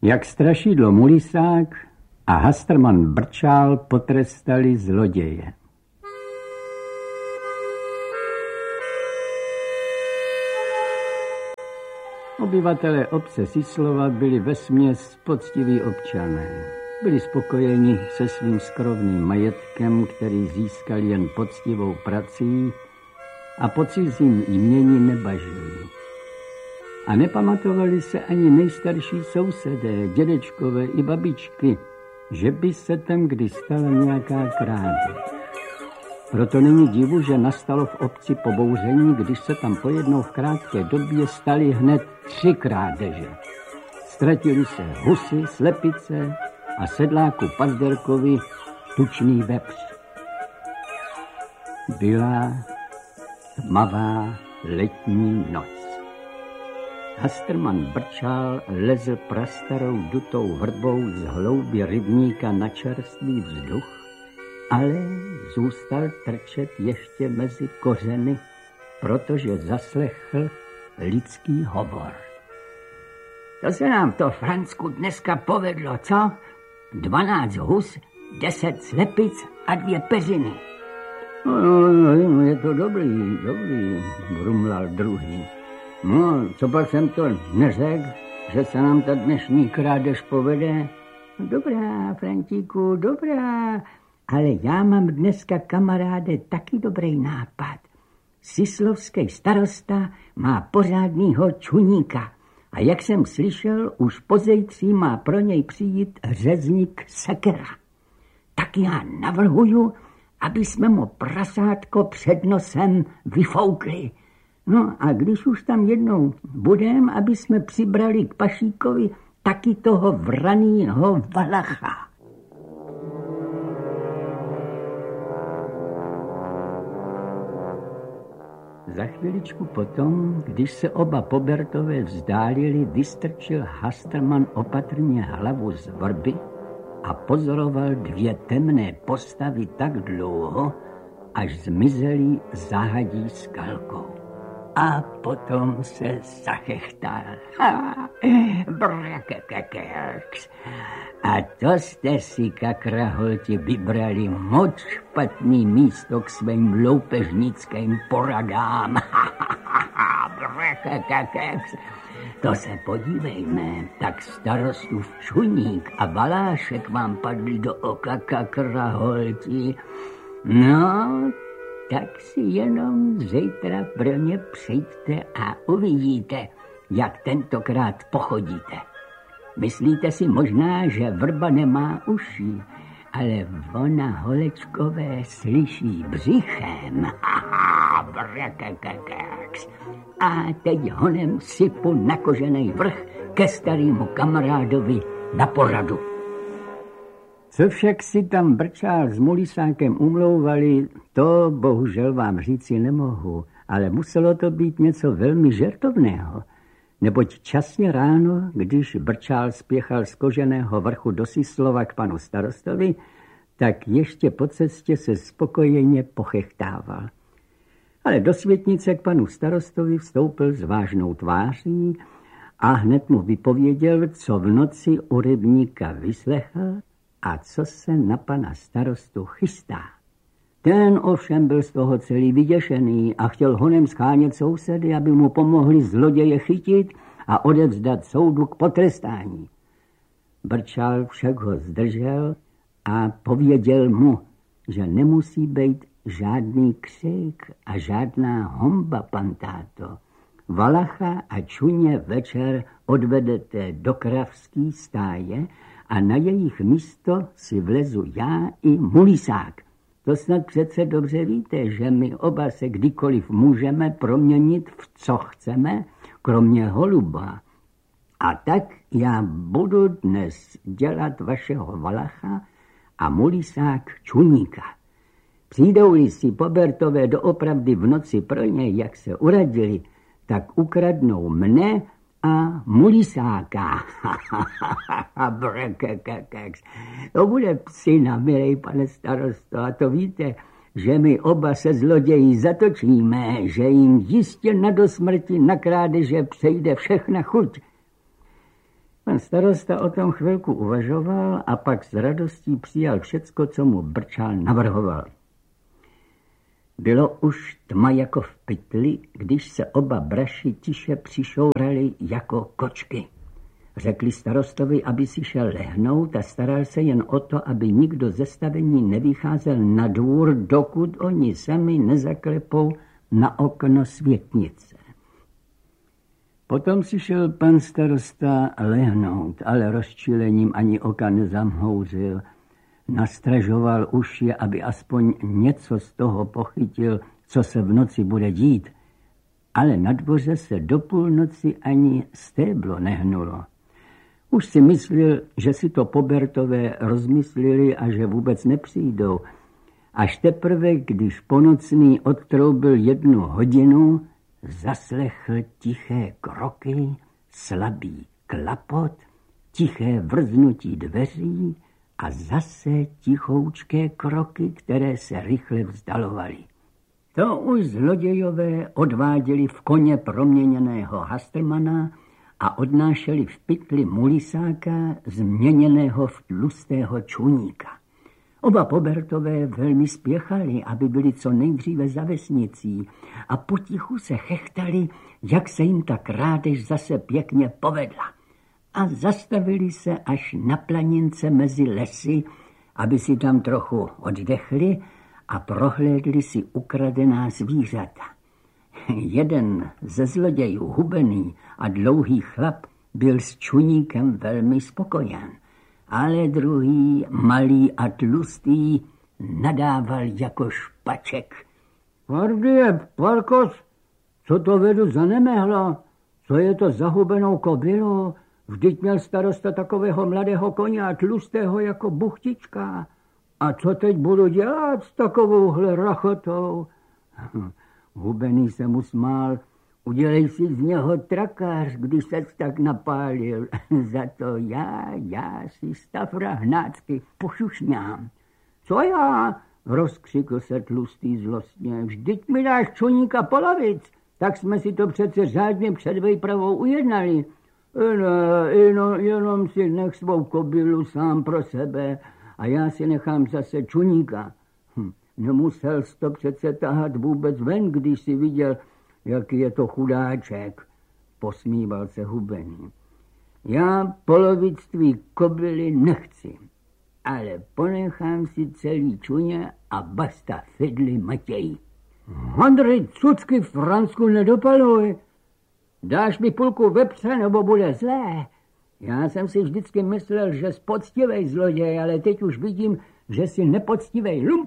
Jak strašidlo Mulisák a Hastrman Brčál potrestali zloděje. Obyvatelé obce Syslova byli vesměs poctiví občané. Byli spokojeni se svým skromným majetkem, který získali jen poctivou prací a po cizím jmění nebažili. A nepamatovali se ani nejstarší sousedé, dědečkové i babičky, že by se tam kdy stala nějaká krádež. Proto není divu, že nastalo v obci pobouření, když se tam pojednou v krátké době staly hned 3 krádeže. Ztratili se husy, slepice a sedláku Pazderkovi tučný vepř. Byla tmavá letní noc. Hastrman Brčál lezl prastarou dutou vrbou z hloubi rybníka na čerstvý vzduch, ale zůstal trčet ještě mezi kořeny, protože zaslechl lidský hovor. To se nám to, Francku, dneska povedlo, co? 12 hus, 10 slepic a 2 peřiny. No, je to dobrý, brumlal druhý. No, co pak jsem to neřekl, že se nám ta dnešní krádež povede? Dobrá, Frantíku, dobrá, ale já mám dneska, kamaráde, taky dobrý nápad. Syslovský starosta má pořádnýho čuníka a jak jsem slyšel, už pozejtří má pro něj přijít řezník Sekera. Tak já navrhuju, aby jsme mu prasátko před nosem vyfoukli. No a když už tam jednou budem, aby jsme přibrali k Pašíkovi taky toho vranýho Valacha. Za chviličku potom, když se oba Pobertové vzdálili, vystrčil Hastrman opatrně hlavu z vrby a pozoroval 2 temné postavy tak dlouho, až zmizely záhadí skalkou. A potom se zachechtal. Brakakakaks. A to jste si, kakraholti, vybrali moc špatný místo k svým loupežnickým poradám. Brakakakaks. To se podívejme, tak starostův Čuník a Balášek vám padli do oka, kakraholti. No, tak si jenom zítra pro ně přijďte a uvidíte, jak tentokrát pochodíte. Myslíte si možná, že vrba nemá uši, ale ona, holečkové, slyší břichem. A teď honem sypu na koženej vrch ke starému kamarádovi na poradu. Co však si tam Brčál s Mulisákem umlouvali, to bohužel vám říci nemohu, ale muselo to být něco velmi žertovného. Neboť časně ráno, když Brčál spěchal z koženého vrchu do Syslova k panu starostovi, tak ještě po cestě se spokojeně pochechtával. Ale do světnice k panu starostovi vstoupil s vážnou tváří a hned mu vypověděl, co v noci u rybníka vyslechl a co se na pana starostu chystá. Ten ovšem byl z toho celý vyděšený a chtěl honem schánět sousedy, aby mu pomohli zloděje chytit a odevzdat soudu k potrestání. Brčál však ho zdržel a pověděl mu, že nemusí být žádný křik a žádná homba, pan táto. Valacha a Čuně večer odvedete do kravský stáje a na jejich místo si vlezu já i Mulisák. To snad přece dobře víte, že my oba se kdykoliv můžeme proměnit v co chceme, kromě holuba. A tak já budu dnes dělat vašeho Valacha a Mulisák Čuníka. Přijdou-li si Pobertové doopravdy v noci pro něj, jak se uradili, tak ukradnou mne a Mulisáka. To bude psina, milej pane starosto, a to víte, že my oba se zloději zatočíme, že jim jistě na dosmrti na krádeže přejde všechna chuť. Pan starosta o tom chvilku uvažoval a pak s radostí přijal všecko, co mu Brčál navrhoval. Bylo už tma jako v pytli, když se oba braši tiše přišourali jako kočky. Řekli starostovi, aby si šel lehnout a staral se jen o to, aby nikdo ze stavení nevycházel na dvůr, dokud oni sami nezaklepou na okno světnice. Potom si šel pan starosta lehnout, ale rozčilením ani oka nezamhouřil. Nastražoval uši, aby aspoň něco z toho pochytil, co se v noci bude dít. Ale na dvoře se do půlnoci ani stéblo nehnulo. Už si myslel, že si to Pobertové rozmyslili a že vůbec nepřijdou. Až teprve, když ponocný odtroubil 1 hodinu, zaslechl tiché kroky, slabý klapot, tiché vrznutí dveří a zase tichoučké kroky, které se rychle vzdalovaly. To už zlodějové odváděli v koně proměněného Hastrmana a odnášeli v pytli Mulisáka změněného v tlustého čuníka. Oba Pobertové velmi spěchali, aby byli co nejdříve za vesnicí a potichu se chechtali, jak se jim ta krádež zase pěkně povedla. A zastavili se až na planince mezi lesy, aby si tam trochu oddechli a prohlédli si ukradená zvířata. Jeden ze zlodějů, hubený a dlouhý chlap, byl s čuníkem velmi spokojen, ale druhý, malý a tlustý, nadával jako špaček. Pardie, Parkos, co to vedu za nemehlo? Co je to za hubenou kobylu? Vždyť měl starosta takového mladého koně a tlustého jako buchtička. A co teď budu dělat s takovouhle rachotou? Hubený se mu smál. Udělej si z něho trakář, když ses tak napálil. Za to já si stafra hnácky pošušňám. Co já? Rozkřikl se tlustý zlostně. Vždyť mi dáš čuníka polovic, tak jsme si to přece řádně před vejpravou ujednali. Jenom si nech svou kobylu sám pro sebe a já si nechám zase čuníka. Nemusel jsi to přece tahat vůbec ven, když si viděl, jaký je to chudáček, posmíval se hubený. Já polovic tvý kobyly nechci, ale ponechám si celý čuně a basta fidly Matěj. Handry, cucky, Fransku, nedopaluj. Dáš mi půlku vepře, nebo bude zlé? Já jsem si vždycky myslel, že jsi poctivej zloděj, ale teď už vidím, že jsi nepoctivej lump.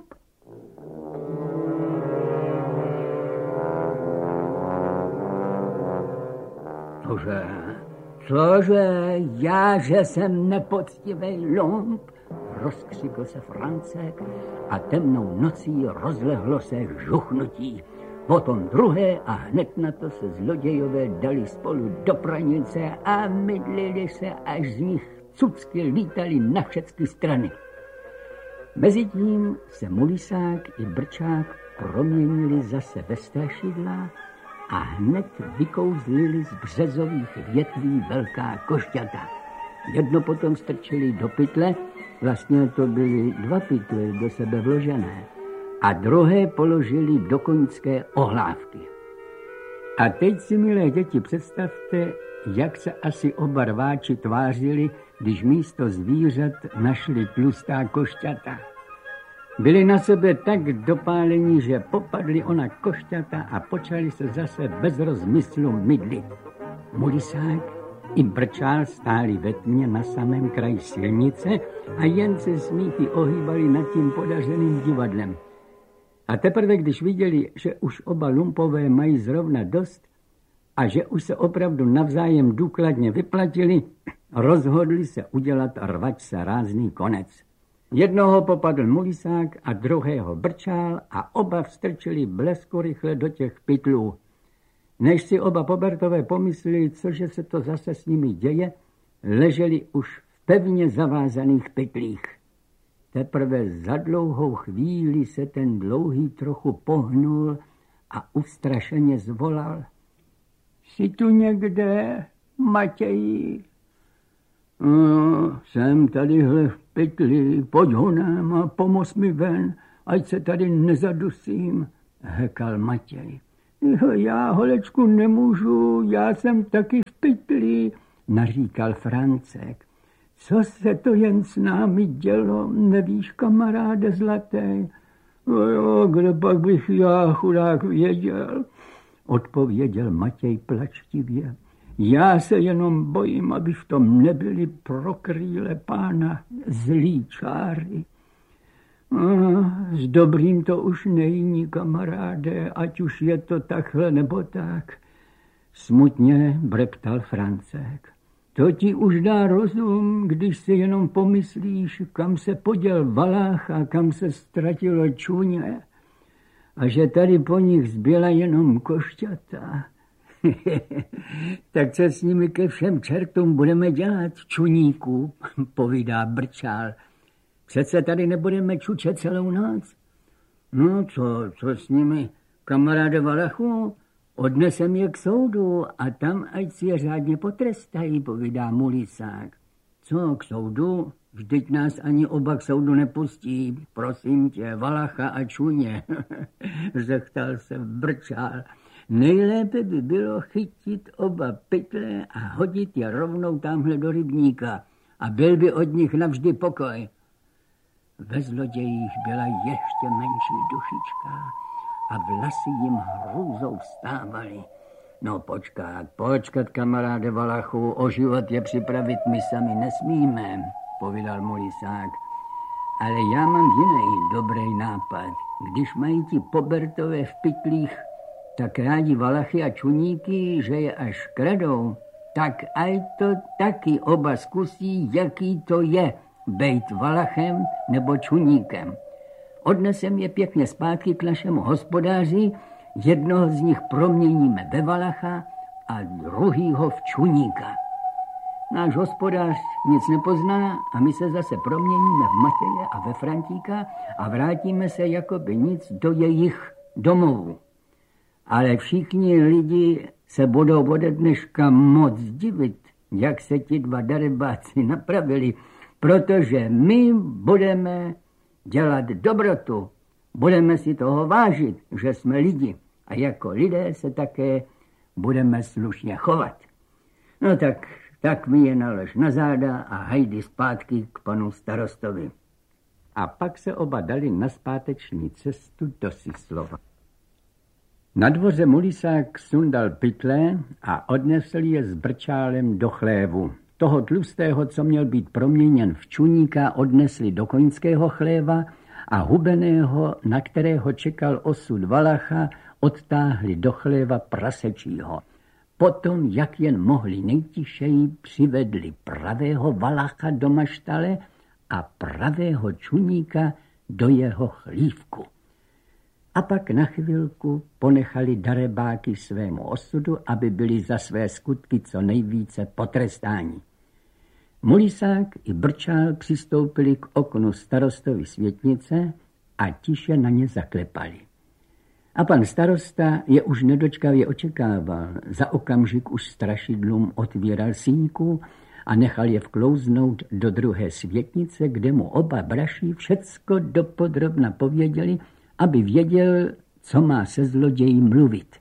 Cože, já, že jsem nepoctivej lump, rozkřikl se Francek a temnou nocí rozlehlo se žuchnutí. Potom druhé a hned na to se zlodějové dali spolu do pranice a mydlili se, až z nich cucky lítali na všechny strany. Mezitím se Mulisák i Brčák proměnili zase ve strašidla a hned vykouzlili z březových větví velká košťata. Jedno potom strčili do pytle, vlastně to byly 2 pytle do sebe vložené, a druhé položili do koňské ohlávky. A teď si, milé děti, představte, jak se asi oba rváči tvářili, když místo zvířat našli tlustá košťata. Byli na sebe tak dopálení, že popadli ona košťata a počali se zase bez rozmyslu mydlit. Mulisák i Brčál stáli ve tmě na samém kraji silnice a jen se smíchy ohýbali nad tím podařeným divadlem. A teprve, když viděli, že už oba lumpové mají zrovna dost a že už se opravdu navzájem důkladně vyplatili, rozhodli se udělat rvačce rázný konec. Jednoho popadl Mulisák a druhého Brčál a oba vstrčili blesku rychle do těch pytlů. Než si oba Pobertové pomysleli, cože se to zase s nimi děje, leželi už v pevně zavázaných pytlích. Teprve za dlouhou chvíli se ten dlouhý trochu pohnul a ustrašeně zvolal. Jsi tu někde, Matěji? No, jsem tadyhle v pytli, pojď honem a pomoz mi ven, ať se tady nezadusím, hekal Matěj. Já, holečku, nemůžu, já jsem taky v pytli, naříkal Francek. Co se to jen s námi dělo, nevíš, kamaráde zlatý? No jo, kde pak bych já, chudák, věděl, odpověděl Matěj plačtivě. Já se jenom bojím, aby v tom nebyli pro krýle pána zlý čáry. S dobrým to už není, kamaráde, ať už je to takhle nebo tak. Smutně breptal Francek. To ti už dá rozum, když si jenom pomyslíš, kam se poděl Valach a kam se ztratilo čuně. A že tady po nich zbyla jenom košťata. Tak co s nimi ke všem čertům budeme dělat, čuníku, povídá Brčál. Přece tady nebudeme čučet celou noc. No co s nimi, kamaráde Valachu? Odnesem je k soudu a tam ať si je řádně potrestají, povídá Mulisák. Co k soudu? Vždyť nás ani oba k soudu nepustí. Prosím tě, Valacha a čuně, zechtal se Brčál. Nejlépe by bylo chytit oba pytle a hodit je rovnou tamhle do rybníka a byl by od nich navždy pokoj. Ve zlodějích byla ještě menší dušička a vlasy jim hrůzou vstávaly. No počkat, kamaráde Valachu, o život je připravit my sami nesmíme, povídal Mulisák. Ale já mám jiný dobrý nápad. Když mají ti pobertové v pytlích tak rádi Valachy a čuníky, že je až kradou, tak aj to taky oba zkusí, jaký to je bejt Valachem nebo čuníkem. Odnesem je pěkně zpátky k našemu hospodáři, jednoho z nich proměníme ve Valacha a druhýho v čuníka. Náš hospodář nic nepozná a my se zase proměníme v Matěje a ve Frantíka a vrátíme se jakoby nic do jejich domovů. Ale všichni lidi se budou ode dneška moc divit, jak se ti dva darebáci napravili, protože my budeme dělat dobrotu, budeme si toho vážit, že jsme lidi a jako lidé se také budeme slušně chovat. No tak mi je nalož na záda a hajdi zpátky k panu starostovi. A pak se oba dali na zpáteční cestu do Syslova. Na dvoře Mulisák sundal pytle a odnesl je s Brčálem do chlévu. Toho tlustého, co měl být proměněn v čuníka, odnesli do koňského chléva a hubeného, na kterého čekal osud Valacha, odtáhli do chléva prasečího. Potom, jak jen mohli nejtišeji, přivedli pravého Valacha do maštale a pravého čuníka do jeho chlívku. A pak na chvilku ponechali darebáky svému osudu, aby byli za své skutky co nejvíce potrestáni. Mulisák i Brčál přistoupili k oknu starostovi světnice a tiše na ně zaklepali. A pan starosta je už nedočkavě očekával. Za okamžik už strašidlům otvíral sýňku a nechal je vklouznout do druhé světnice, kde mu oba braši všecko dopodrobna pověděli, aby věděl, co má se zloději mluvit.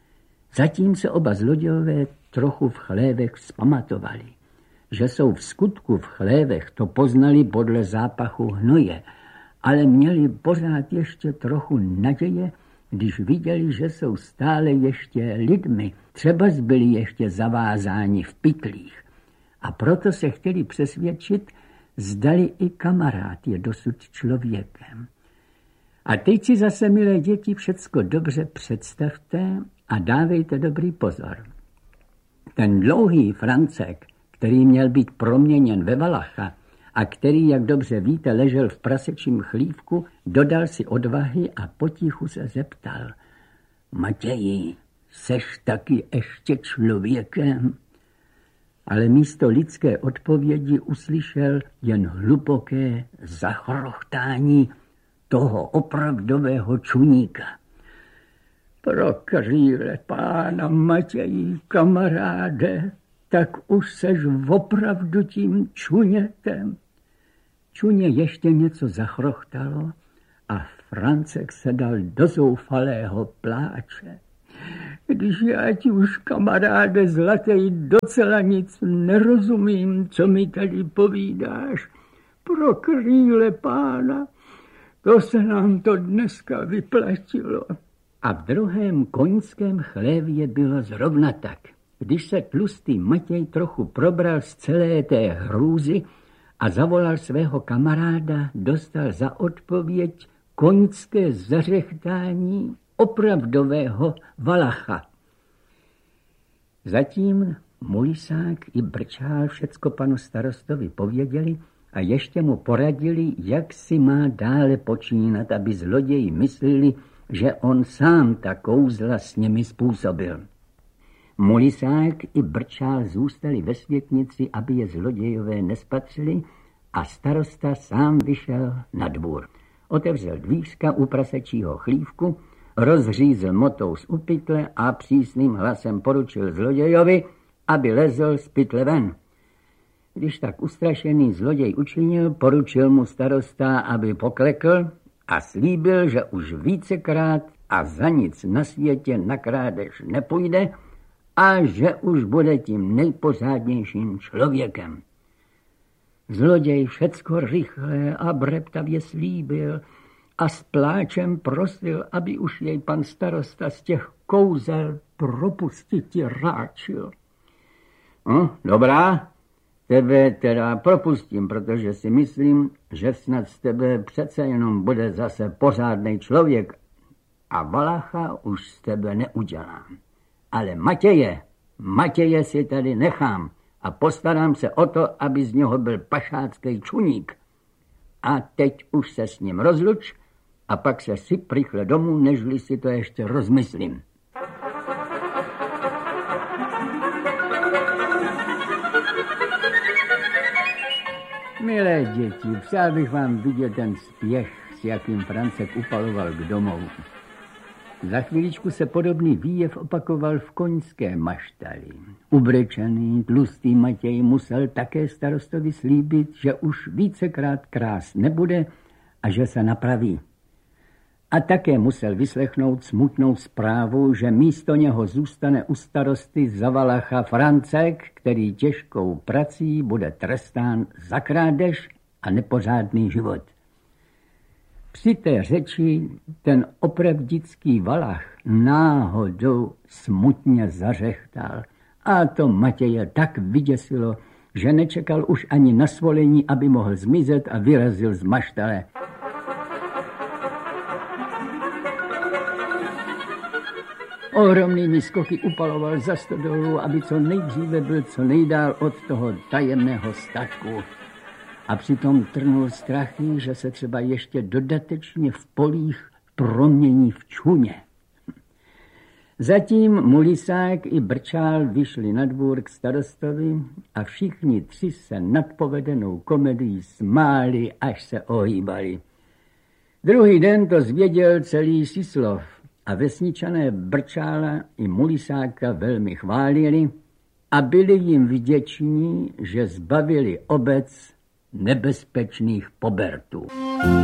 Zatím se oba zlodějové trochu v chlévech vzpamatovali. Že jsou v skutku v chlévech, to poznali podle zápachu hnoje, ale měli pořád ještě trochu naděje, když viděli, že jsou stále ještě lidmi, třeba byli ještě zavázáni v pytlích. A proto se chtěli přesvědčit, zdali i kamarád je dosud člověkem. A teď si zase, milé děti, všecko dobře představte a dávejte dobrý pozor. Ten dlouhý Francek, který měl být proměněn ve Valacha a který, jak dobře víte, ležel v prasečím chlívku, dodal si odvahy a potichu se zeptal. Matěji, seš taky ještě člověkem? Ale místo lidské odpovědi uslyšel jen hluboké zachrochtání toho opravdového čuníka. Pro krýle pána Matěji, kamaráde, tak už seš opravdu tím čunětem. Čuně ještě něco zachrochtalo a Francek se dal do zoufalého pláče. Když já ti už, kamaráde zlatej, docela nic nerozumím, co mi tady povídáš. Pro krýle pána, to se nám to dneska vyplatilo. A v druhém koňském chlévě bylo zrovna tak. Když se tlustý Matěj trochu probral z celé té hrůzy a zavolal svého kamaráda, dostal za odpověď koňské zařechtání opravdového Valacha. Zatím Mulisák i Brčál všecko panu starostovi pověděli a ještě mu poradili, jak si má dále počínat, aby zloději mysleli, že on sám ta kouzla s nimi způsobil. Mulisák i Brčál zůstali ve světnici, aby je zlodějové nespatřili, a starosta sám vyšel na dvůr. Otevřel dvířka u prasečího chlívku, rozřízl motou z pytle a přísným hlasem poručil zlodějovi, aby lezl z pytle ven. Když tak ustrašený zloděj učinil, poručil mu starosta, aby poklekl a slíbil, že už vícekrát a za nic na světě na krádež nepůjde a že už bude tím nejpořádnějším člověkem. Zloděj všecko rychle a breptavě slíbil a s pláčem prosil, aby už jej pan starosta z těch kouzel propustiti ráčil. No, dobrá, tebe teda propustím, protože si myslím, že snad z tebe přece jenom bude zase pořádnej člověk a Valacha už z tebe neudělám. Ale Matěje si tady nechám a postarám se o to, aby z něho byl pašácký čuník. A teď už se s ním rozluč a pak se syp rychle domů, nežli si to ještě rozmyslím. Milé děti, přál bych vám vidět ten spěch, s jakým Francek upaloval k domovu. Za chvíličku se podobný výjev opakoval v koňské maštali. Ubrečený, tlustý Matěj musel také starostovi slíbit, že už vícekrát krás nebude a že se napraví. A také musel vyslechnout smutnou zprávu, že místo něho zůstane u starosty za Valacha Francek, který těžkou prací bude trestán za krádež a nepořádný život. Při té řeči ten opravdický Valach náhodou smutně zařechtal a to Matěje tak vyděsilo, že nečekal už ani na svolení, aby mohl zmizet a vyrazil z maštale. Ohromnými skoky upaloval za stodolu, aby co nejdříve byl co nejdál od toho tajemného statku. A přitom trnul strachy, že se třeba ještě dodatečně v polích promění v čuně. Zatím Mulisák i Brčál vyšli na dvůr k starostovi a všichni tři se nad povedenou komedií smáli, až se ohýbali. Druhý den to zvěděl celý Sislov a vesničané Brčála i Mulisáka velmi chválili a byli jim vděční, že zbavili obec nebezpečných pobertů.